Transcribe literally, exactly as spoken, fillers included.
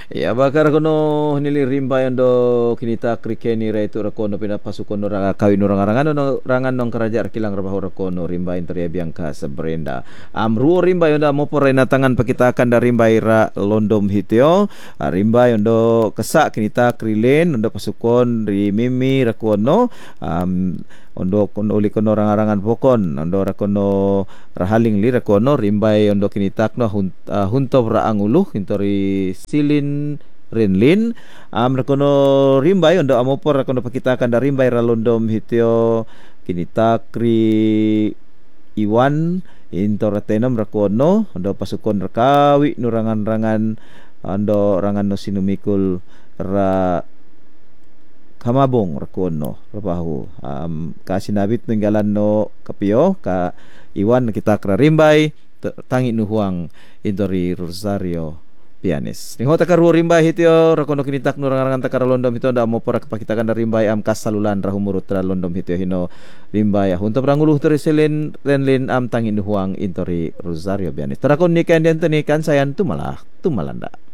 Ya bakar kono nili rimba yondo kinita krikeni ra itu rakono pinapasukono ra kawin orang rangan no rangan nong kerajaan kilang rabahu rakono rimba interia biangka sebrenda amru rimba yonda mopo rena tangan pakita akan dari rimba ira londom hitio rimba yondo kesak kinita krilen yondo pasukon ri mimi rakono um, ondo kono uli kono rangarangan pokon ondo rakono rahaling li rakono rimbai ondo kinitakno hun, uh, hunto raangulu hintori silin renlin am rakono rimbai ondo amopor rakono pakitakan dari rimbai ralondom hitio kinitakri iwan intoratenom rakono ondo pasukon rakawi nurangan-rangan ondo rangan no sinumikul ra kamabong rakono rabahu um, kasinabit ninggalan no kapio ka iwan kita krarimbay tangi nuhuang indori Rosario Pianis ningo takaru rimbay hitio rakono kinitak nurangan takara londom hito nda mo para kapakitakan da rimbay am kasalulan rahumurut tra londom hitio hino rimbay hunta pranguluh teriselin renlin am tangi nuhuang indori Rosario Pianis tarakon nikan den tenikan sayan tumalah tumalanda.